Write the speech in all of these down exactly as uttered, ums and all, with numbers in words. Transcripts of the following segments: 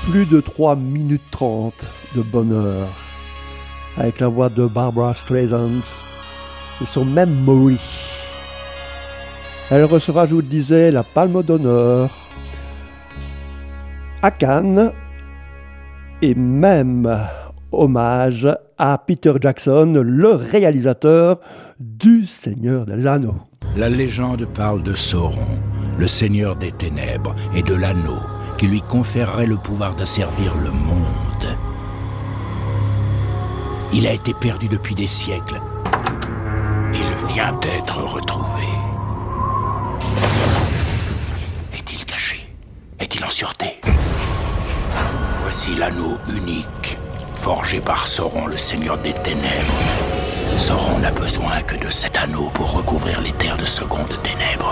plus de trois minutes trente de bonheur, avec la voix de Barbra Streisand et son memory. Elle recevra, je vous le disais, la Palme d'honneur à Cannes et même hommage à Peter Jackson, le réalisateur du Seigneur des Anneaux. La légende parle de Sauron, le Seigneur des Ténèbres, et de l'anneau qui lui conférerait le pouvoir d'asservir le monde. Il a été perdu depuis des siècles. Il vient d'être retrouvé. Est-il caché? Est-il en sûreté? Voici l'anneau unique, forgé par Sauron, le Seigneur des Ténèbres. Sauron n'a besoin que de cet anneau pour recouvrir les terres de seconde ténèbres.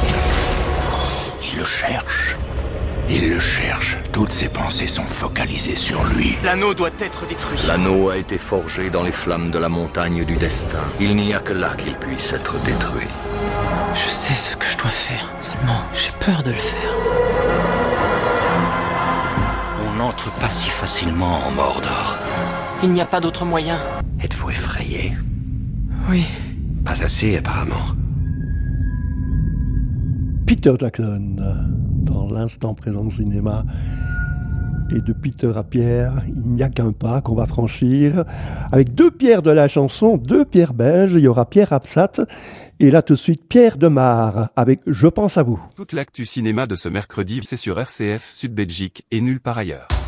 Il le cherche. Il le cherche. Toutes ses pensées sont focalisées sur lui. L'anneau doit être détruit. L'anneau a été forgé dans les flammes de la montagne du destin. Il n'y a que là qu'il puisse être détruit. Je sais ce que je dois faire. Seulement, j'ai peur de le faire. On n'entre pas si facilement en Mordor. Il n'y a pas d'autre moyen. Êtes-vous effrayé? Oui. Pas assez, apparemment. Peter Jackson, dans l'instant présent cinéma. Et de Peter à Pierre, il n'y a qu'un pas qu'on va franchir. Avec deux Pierres de la chanson, deux Pierres belges. Il y aura Pierre Absat et là tout de suite Pierre Demar avec Je pense à vous. Toute l'actu cinéma de ce mercredi, c'est sur R C F Sud Belgique et nulle part ailleurs.